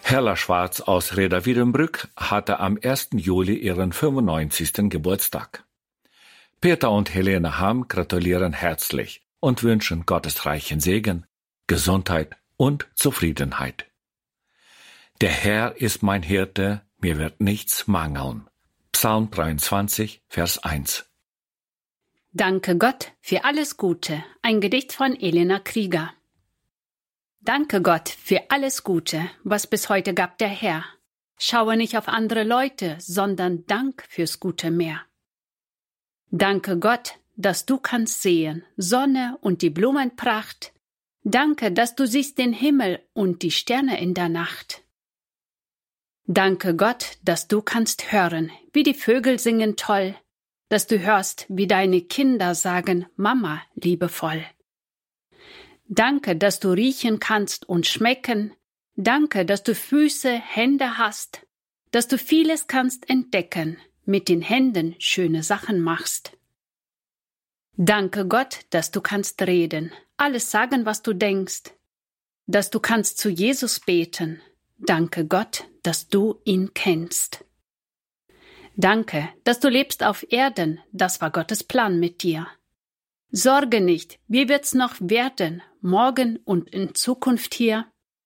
Herla Schwarz aus Reda-Wiedenbrück hatte am 1. Juli ihren 95. Geburtstag. Peter und Helene Hamm gratulieren herzlich und wünschen Gottes reichen Segen, Gesundheit und Zufriedenheit. Der Herr ist mein Hirte, mir wird nichts mangeln. Psalm 23, Vers 1. Danke Gott für alles Gute. Ein Gedicht von Elena Krieger. Danke Gott für alles Gute, was bis heute gab der Herr. Schaue nicht auf andere Leute, sondern Dank fürs gute Meer. Danke Gott, dass du kannst sehen, Sonne und die Blumenpracht. Danke, dass du siehst den Himmel und die Sterne in der Nacht. Danke Gott, dass du kannst hören, wie die Vögel singen toll, dass du hörst, wie deine Kinder sagen, Mama, liebevoll. Danke, dass du riechen kannst und schmecken. Danke, dass du Füße, Hände hast, dass du vieles kannst entdecken, mit den Händen schöne Sachen machst. Danke Gott, dass du kannst reden, alles sagen, was du denkst, dass du kannst zu Jesus beten. Danke Gott, dass du ihn kennst. Danke, dass du lebst auf Erden, das war Gottes Plan mit dir. Sorge nicht, wie wird's noch werden, morgen und in Zukunft hier?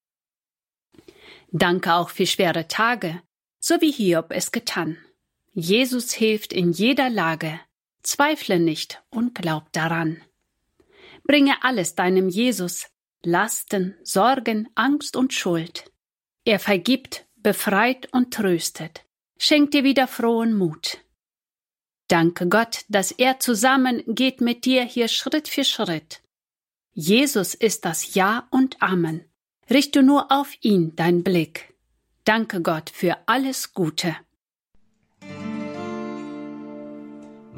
Danke auch für schwere Tage, so wie Hiob es getan. Jesus hilft in jeder Lage, zweifle nicht und glaub daran. Bringe alles deinem Jesus, Lasten, Sorgen, Angst und Schuld. Er vergibt, befreit und tröstet, schenkt dir wieder frohen Mut. Danke Gott, dass er zusammen geht mit dir hier Schritt für Schritt. Jesus ist das Ja und Amen. Richte nur auf ihn dein Blick. Danke Gott für alles Gute.